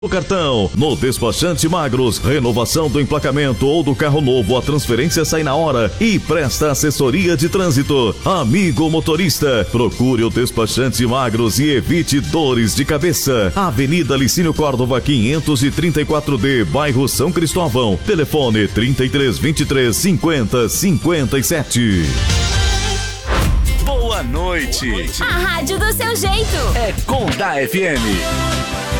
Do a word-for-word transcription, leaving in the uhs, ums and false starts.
O cartão, no Despachante Magros, renovação do emplacamento ou do carro novo, a transferência sai na hora e presta assessoria de trânsito. Amigo motorista, procure o Despachante Magros e evite dores de cabeça. Avenida Licínio Córdova quinhentos e trinta e quatro D, bairro São Cristóvão. Telefone trinta e três, vinte e três, cinquenta, cinquenta e sete. Boa noite. A rádio do seu jeito. É Conda F M.